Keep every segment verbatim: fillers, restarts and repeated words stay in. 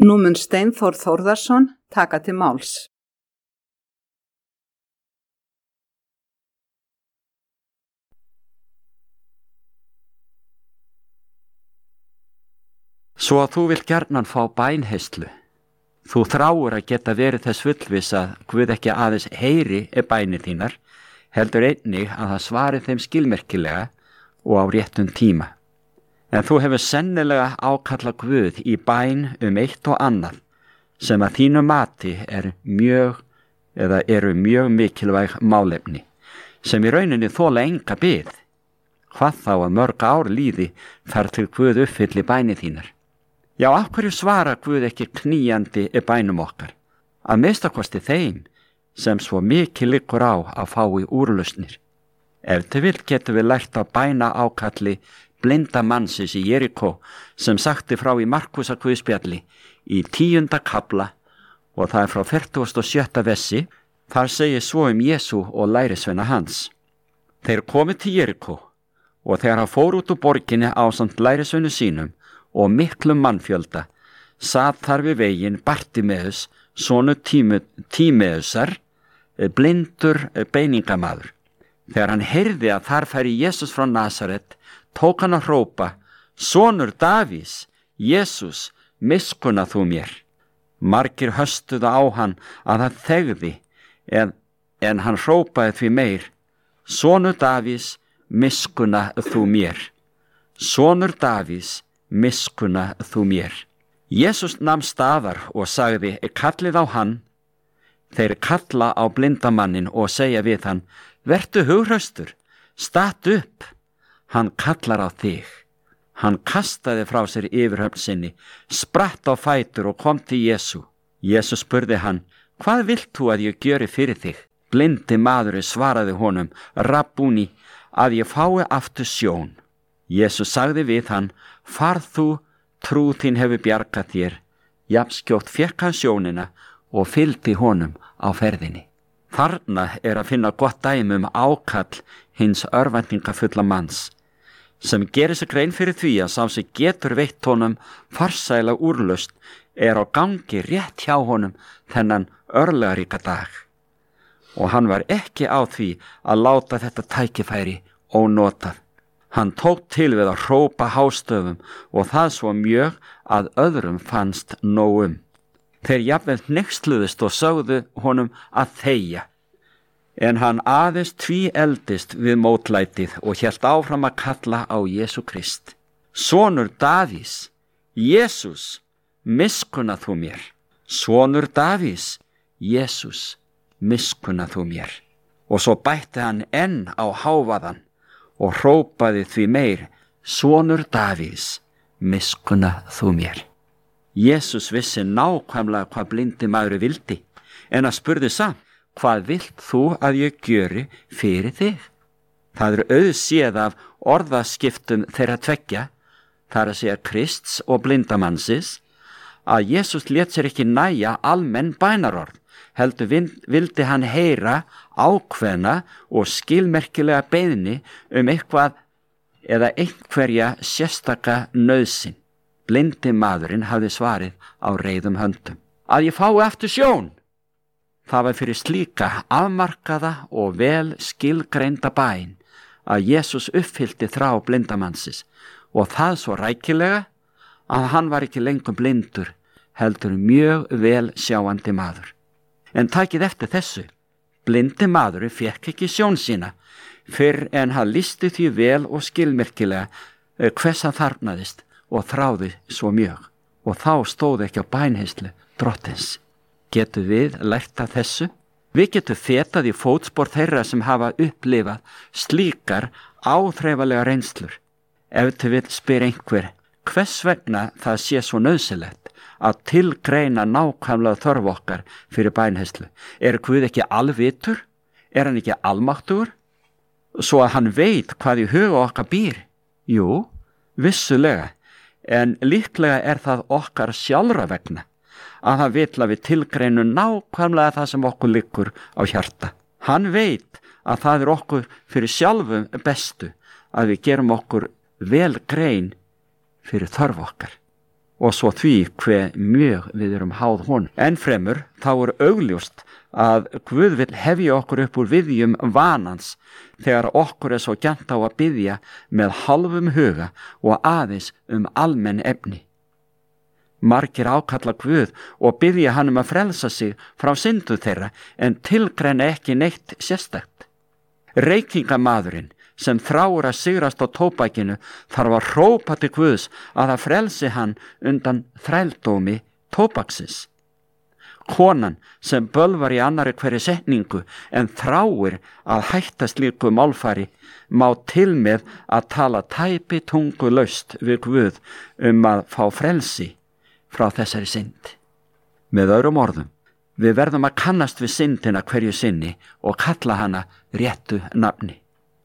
Nú mun Steinþór Þórðarson taka til máls. Svo að þú vilt gjarnan fá bænheyslu. Þú þráir að geta verið þess fullviss að Guð ekki aðeins heyri bænir þínar, heldur einnig að það svari þeim skilmerkilega og á réttum tíma. En þú hefur sennilega ákallað Guð í bæn um eitt og annað sem að þínu mati er mjög eða eru mjög mikilvæg málefni, sem í rauninni þola enga bið. Hvað þá að mörg ár líði þar til Guð uppfylli bænir þínar. Já, af hverju svara Guð ekki knýjandi bænum okkar? Að minnstakosti þeim sem svo mikið liggur á að fái úrlausnir. Ef til vill getum við lært að bæna ákalli blinda mannsins í Jerikó sem sagti frá í Markúsar guðspjalli í tíunda kafla og það er frá fertugasta og sjötta versi. Þar segir svo um Jesú og lærisveina hans. Þeir komu til Jerikó og þegar hann fór út úr borginni ásamt lærisveinu sínum og miklum mannfjölda, sat þar við veginn Bartimeus, sonur Tímeusar, blindur beiningamaður. Þegar hann heyrði að þar færi Jesús frá Nasaret, tók hann að hrópa: Sonur Davís, Jesús, miskunna þú mér. Margir höstuðu á hann að hann þegði, en, en hann hrópaði því meir: Sonur Davís, miskunna þú mér. Sonur Davís, miskunna þú mér. Jesús nam staðar og sagði: Kallið á hann. Þeir kalla á blindamannin og segja við hann: Vertu hughraustur, statt upp. Hann kallar á þig. Hann kastaði frá sér yfirhöfn sinni, spratt á fætur og kom til Jesú. Jesús spurði hann: Hvað vilt þú að ég gjöri fyrir þig? Blindi maðurinn svaraði honum: Rabbúni, að ég fái aftur sjón. Jesús sagði við hann: Farð þú, trú þín hefur bjargað þér. Jafnskjótt fékk hann sjónina og fylgdi honum á ferðinni. Þarna er að finna gott dæmi um ákall hins örvæntingafulla manns, sem gerir sig grein fyrir því að sá sem getur veitt honum farsæla úrlausn er á gangi rétt hjá honum þennan örlagaríka dag. Og hann var ekki á því að láta þetta tækifæri ónotað. Hann tók til við að hrópa hástöfum og það svo mjög að öðrum fannst nóg um. Þeir jafnvel hneyksluðust og sögðu honum að þegja. En hann aðeins tvíeldist við mótlætið og hélt áfram að kalla á Jesú Krist. Sonur Davís, Jesús, miskunna þú mér. Sonur Davís, Jesús, miskunna þú mér. Og svo bætti hann enn á hávaðan og hrópaði því meir: Sonur Davís, miskunna þú mér. Jesús vissi nákvæmlega hvað blindi maður vildi, en að spurði samt: Hvað vilt þú að ég gjöri fyrir þig? Það er auðséð af orðaskiptum þeirra tveggja, þar að segja Krists og blindamannsins, að Jesús lét sér ekki næja almenn bænarorð, heldur vildi hann heyra ákveðna og skilmerkilega beiðni um eitthvað eða einhverja sérstaka nauðsyn. Blindi maðurinn hafði svarið á reiðum höndum: Að ég fái aftur sjón. Það var fyrir slíka afmarkaða og vel skilgreinda bæn að Jesús uppfyllti þrá blindamannsins, og það svo rækilega að hann var ekki lengur blindur, heldur mjög vel sjáandi maður. En takið eftir þessu: blindi maðurinn fékk ekki sjón sína fyrr en hann lýsti því vel og skilmerkilega hvers hann þarfnaðist og þráði svo mjög, og þá stóð ekki á bænheyslu drottins. Getum við lært af þessu? Við getum fetað í fótspor þeirra sem hafa upplifað slíkar áþreifalega reynslur. Ef til vill spyr einhver hvers vegna það sé svo nauðsynlegt að tilgreina nákvæmlega þörf okkar fyrir bænheyslu. Er Guð ekki alvitur? Er hann ekki almáttugur? Svo að hann veit hvað í huga okkar býr? Jú, vissulega, en líklega er það okkar sjálfra vegna að hann vill að við tilgreinum nákvæmlega það sem okkur liggur á hjarta. Hann veit að það er okkur fyrir sjálfum bestu að við gerum okkur vel grein fyrir þörf okkar. og svo því hve mjög við erum háð honum. Enn fremur þá er augljóst að Guð vill hefja okkur upp úr viðjum vanans þegar okkur er svo gjarnt á að biðja með hálfum huga og aðeins um almenn efni. Margir ákalla Guð og biðja hann um að frelsa sig frá syndu þeirra en tilgreina ekki neitt sérstakt. Reykingamadurinn sem þráir að sigrast á tóbakinu þarf að hrópa til Guðs að það frelsi hann undan þrældómi tóbaksins. Konan sem bölvar í annari hverju setningu en þráir að hætta slíku málfari má til með að tala tæpi tungu laust við Guð um að fá frelsi frá þessari synd. Með öðrum orðum, við verðum að kannast við syndina hverju sinni og kalla hana réttu nafni.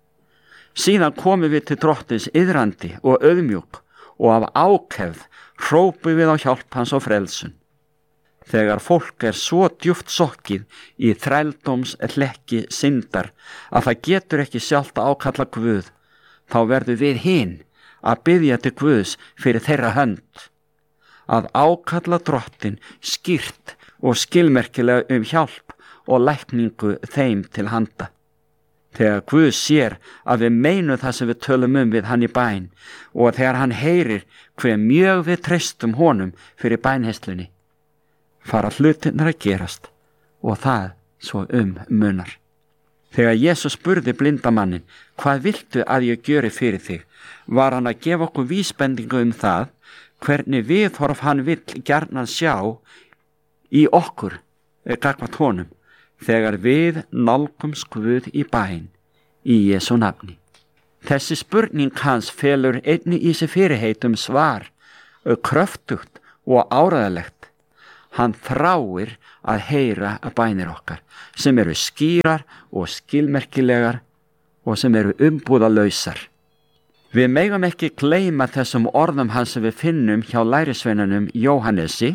Síðan komum við til Drottins iðrandi og auðmjúk og af ákefð hrópum við á hjálp hans og frelsun. Þegar fólk er svo djúpt sokkið í þrældóms hlekki syndar að það getur ekki sjálft að ákalla Guð, þá verður við hin að biðja til Guðs fyrir þeirra hönd, að ákalla Drottin skýrt og skilmerkilega um hjálp og lækningu þeim til handa. Þegar Guð sér að við meinum það sem við tölum um við hann í bæn og þegar hann heyrir hve mjög við treystum honum fyrir bænheyslunni, fara hlutirnar að gerast og það svo um munar. Þegar Jesús spurði blindamannin, hvað viltu að ég gjöri fyrir þig, var hann að gefa okkur vísbendingu um það hvernig viðhorf hann vill gjarnan sjá í okkur gagnvart honum þegar við nálgumst Guð í bæn í Jesú nafni. Þessi spurning hans felur einnig í sig fyrirheit um svar, kröftugt og áræðilegt. Hann þráir að heyra að bænir okkar sem eru skýrar og skilmerkilegar og sem eru umbúðalausar. Við megum ekki gleyma þessum orðum hans sem við finnum hjá lærisveinunum Jóhannesi.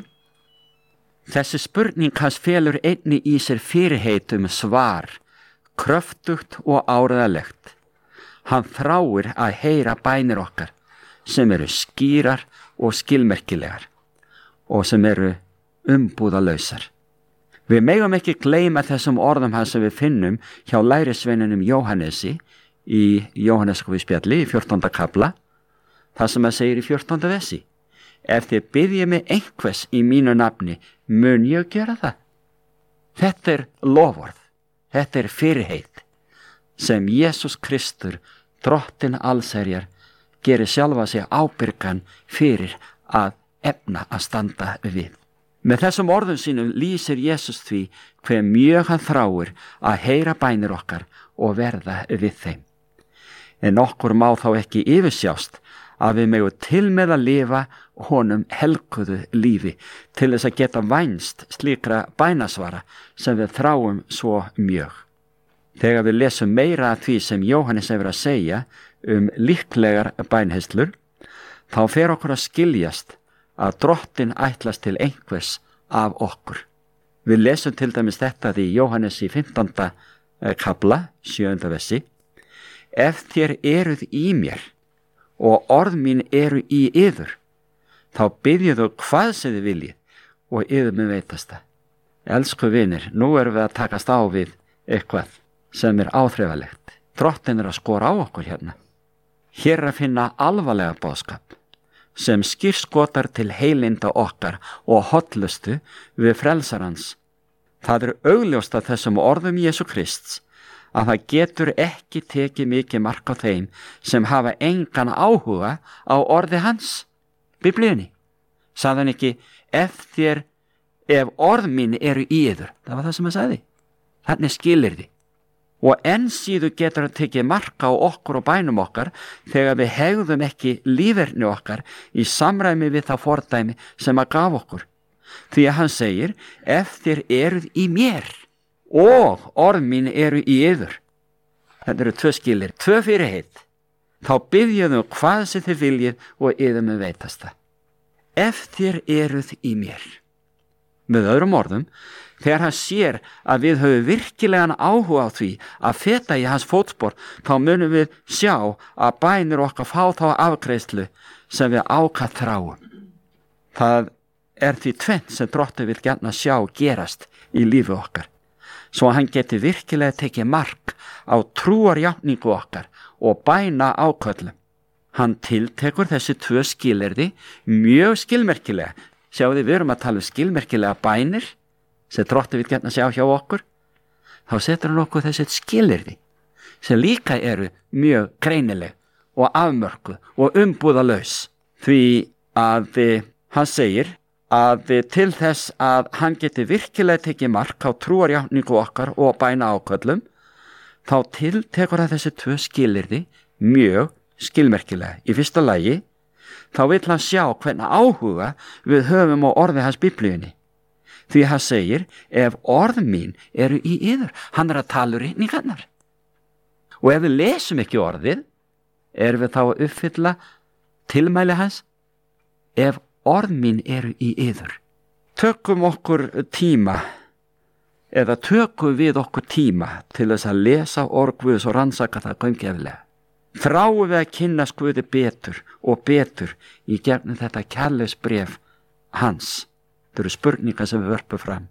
Þessi spurning hans felur einnig í sér fyrirheit um svar, kröftugt og áræðilegt. Hann þráir að heyra bænir okkar sem eru skýrar og skilmerkilegar og sem eru umbúðalausar. Við megum ekki gleyma þessum orðum hans sem við finnum hjá lærisveinunum Jóhannesi í Jóhannesarguðspjalli í fjórtánda kafla, það sem að segir í fjórtánda versi. Ef þið biðjið mig einhvers í mínu nafni, mun ég gera það. Þetta er loforð, þetta er fyrirheit sem Jesús Kristur, Drottinn allsherjar, gerir sjálfa sig ábyrgan fyrir að efna að standa við. Með þessum orðum sínum lýsir Jesús því hve mjög hann þráir að heyra bænir okkar og verða við þeim. En okkur má þá ekki yfirsjást að við megum til með að lifa honum helguðu lífi til þess að geta vænst slíkra bænasvara sem við þráum svo mjög. Þegar við lesum meira af því sem Jóhannes hefur að segja um líklegar bænheyslur, þá fer okkur að skiljast að Drottinn ætlast til einhvers af okkur. Við lesum til dæmis þetta í Jóhannes í fimmtánda kafla, sjöunda versi. Ef þér eruð í mér og orð mín eru í yður, þá biðjið þú hvað sem þið viljið og yður mun veitast það. Elsku vinir, nú erum við að takast á við eitthvað sem er áþreifalegt. Drottinn er að skora á okkur hérna. Hér er að finna alvarlega boðskap sem skírskotar til heilinda okkar og hollustu við frelsarans. Það er augljóst að þessum orðum Jesú Krists að það getur ekki tekið mikið mark á þeim sem hafa engan áhuga á orði hans. Biblíunni sagði hann ekki, ef þér, ef orð mín eru í yður. Það var það sem hann sagði. Þannig skilir þið. Og enn síðu getur að tekið marka á okkur og bænum okkar þegar við hegðum ekki líferni okkar í samræmi við það fordæmi sem að gaf okkur. Því að hann segir, ef þér eruð í mér og orð mín eru í yður. Þetta eru tvö skilir, tvö fyrirheit. Þá biðjum hvað sem þið viljið og yður mun veitast það. Ef þér eruð í mér. Með öðrum orðum, þegar hann sér að við höfum virkilegan áhuga á því að feta í hans fótspor, þá munum við sjá að bænir okkar fá þá afgreiðslu sem við ákaft þráum. Það er því tvennt sem Drottinn vil gjarna sjá gerast í lífi okkar, svo að hann geti virkilega tekið mark á trúarjátningu okkar og bæna áköllum. Hann tiltekur þessi tvö skilyrði mjög skilmerkilega. Sjáðu, við erum að tala um skilmerkilega bænir sem Drottinn vil gjarna sjá hjá okkur. Þá setur hann okkur þessi skilyrði sem líka eru mjög greinileg og afmörkuð og umbúðalaus, því að hann segir að til þess að hann geti virkilega tekið mark á trúarjátningu okkar og bæna áköllum, þá tiltekur hann þessi tvö skilyrði mjög skilmerkilega. Í fyrsta lagi þá vill hann sjá hvernig áhuga við höfum á orði hans Biblíunni, því hann segir, ef orð mín eru í yður, hann er að tala um ritningarnar, og ef við lesum ekki orðið, erum við þá að uppfylla tilmæli hans, ef orð mín eru í yður. Tökum okkur tíma, eða tökum við okkur tíma til þess að lesa orð Guðs og rannsaka það gaumgæfilega. Þráum við að kynnast Guði betur og betur í gegnum þetta kærleiksbréf hans. Það eru spurningar sem við vörpum fram.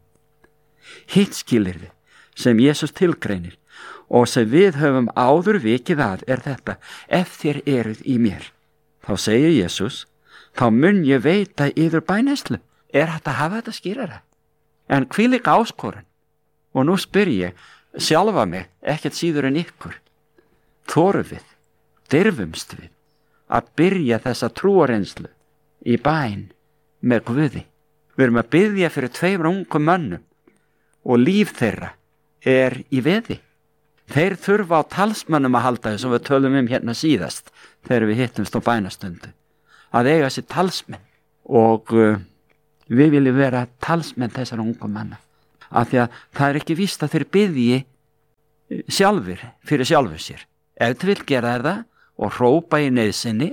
Hitt skilyrði sem Jesús tilgreinir og sem við höfum áður vikið að er þetta: ef þér eruð í mér, þá segir Jesús, þá mun ég veita yður bænheyslu. Er hægt að hafa þetta skýrara? En hvílík áskorun. Og nú spyr ég sjálfa mig, ekkert síður en ykkur, þorum við, dirfumst við að byrja þessa trúarreynslu í bæn með Guði? Við erum að biðja fyrir tveimur ungum mönnum og líf þeirra er í veði. Þeir þurfa á talsmönnum að halda, þess að við tölum um hérna síðast þegar við hittumst á bænastundu, að eiga sér talsmenn, og uh, við viljum vera talsmenn þessar ungum manna, af því að það er ekki víst að þeir biðji sjálfur fyrir sjálfur sér. Ef þið vil gera þeir það og hrópa í neyðsinni,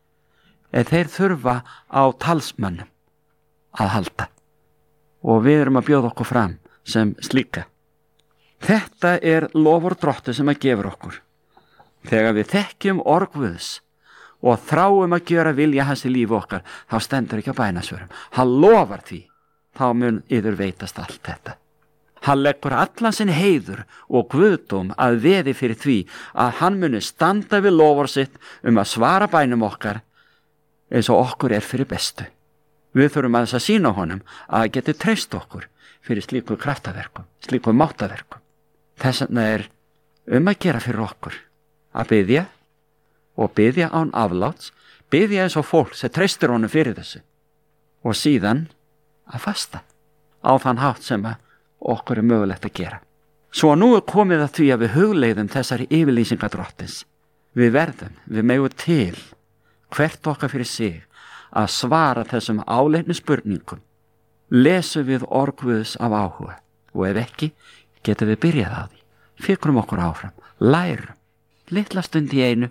en þeir þurfa á talsmönnum að halda, og við erum að bjóða okkur fram sem slíka. Þetta er lofur Drottu sem að gefur okkur. Þegar við þekkjum orð Guðs og þráum að gjöra vilja hans í lífi okkar, þá stendur ekki á bænasvörum. Hann lofar því, þá mun yður veitast allt þetta. Hann leggur allan sinn heiður og guðdóm að veði fyrir því að hann muni standa við lofur sitt um að svara bænum okkar eins og okkur er fyrir bestu. Við þurfum að þess að sína honum að geti treyst okkur fyrir slíku kraftaverkum, slíku máttaverkum. Þess vegna er um að gera fyrir okkur að biðja og biðja án afláts, biðja eins og fólk sem treystir honum fyrir þessu, og síðan að fasta á þann hátt sem að okkur er mögulegt að gera. Svo nú er komið að því að við hugleiðum þessari yfirlýsingar Drottins. Við verðum, við megum til, hvert okkar fyrir sig, að svara þessum áleitnu spurningum. Lesum við orð Guðs af áhuga, og ef ekki, getum við byrjað á því. Fikrum okkur áfram, lærum, litla stund í einu,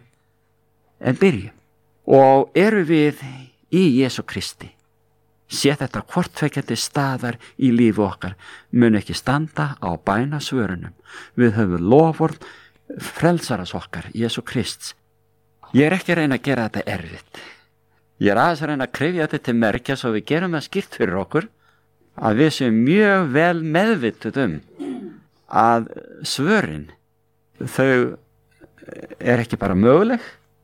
en byrjum. Og eru við í Jesú Kristi, sé þetta hvortveikjandi staðar í lífi okkar, mun ekki standa á bænasvörunum. Við höfum lofvörð frelsaras okkar, Jesú Krists. Ég er ekki að reyna að gera þetta erfitt. Ég er aðeins að reyna að krifja þetta til merkja svo við gerum það skýrt fyrir okkur, að við séum mjög vel meðvituð um að svörin, þau er ekki bara möguleg,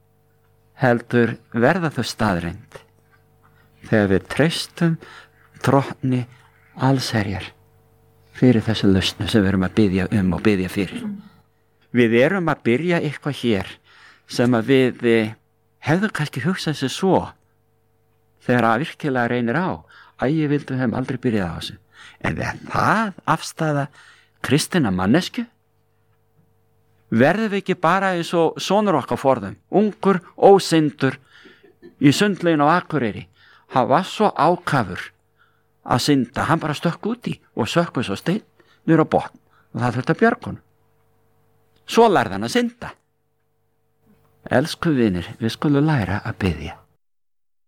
heldur verða þau staðreind þegar við treystum Drottni allsherjar fyrir þessu lausnu sem við erum að biðja um og biðja fyrir. Við erum að byrja eitthvað hér sem að við hefðum kannski hugsað sér svo þegar að virkilega reynir á að ég vildi við hefum aldrei byrjað á þessu. En er það afstæða kristinna mannesku? Verðum við ekki bara eins og sonur okkar forðum, ungur, ósyndur, í sundlegin á Akureyri? Hann var svo ákafur að synda, hann bara stökk út í og sökku svo steinn niður á botn og það þurfti að bjarga honum. Svo lærði hann að synda. Elsku vinir, við skulum læra að biðja.